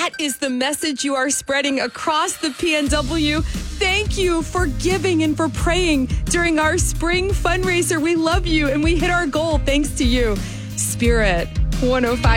that is the message you are spreading across the PNW. Thank you for giving and for praying during our spring fundraiser. We love you and we hit our goal thanks to you. Spirit 105.